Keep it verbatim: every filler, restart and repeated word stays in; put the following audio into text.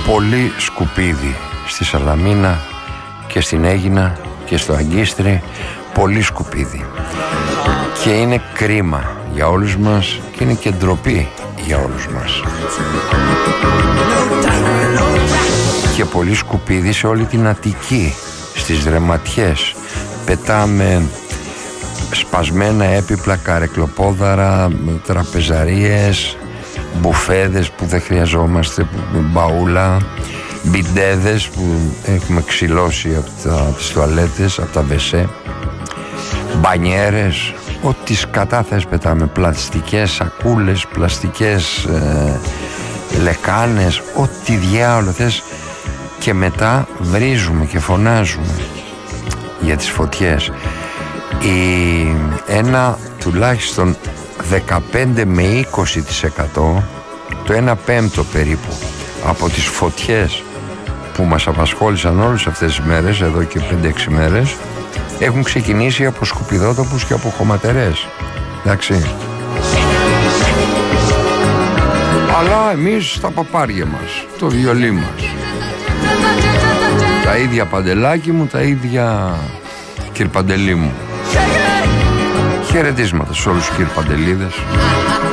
Πολύ σκουπίδι στη Σαλαμίνα και στην Αίγινα και στο Αγκίστρι, πολύ σκουπίδι. Και είναι κρίμα για όλους μας και είναι και ντροπή για όλους μας. Και πολύ σκουπίδι σε όλη την Αττική, στις Δρεματιές. Πετάμε σπασμένα έπιπλα, καρεκλοπόδαρα, τραπεζαρίες, μπουφέδες που δεν χρειαζόμαστε, μπαούλα, μπιντέδες που έχουμε ξυλώσει από, τα, από τις τουαλέτες, από τα βεσέ, μπανιέρες, ό,τι σκατά θες πετάμε, πλαστικές σακούλες, πλαστικές ε, λεκάνες, ό,τι διάολο θες, και μετά βρίζουμε και φωνάζουμε για τις φωτιές. Η, ένα τουλάχιστον δεκαπέντε με είκοσι τοις εκατό, το ένα πέμπτο περίπου από τις φωτιές που μας απασχόλησαν όλες αυτές τις μέρες, εδώ και πέντε έξι μέρες, έχουν ξεκινήσει από σκουπιδότοπους και από χωματερές. Εντάξει. Αλλά εμείς τα παπάρια μας, το βιολί μας, τα ίδια παντελάκι μου, τα ίδια κυρπαντελή μου. Χαιρετίσματα σε όλους τους κυρπαντελίδες.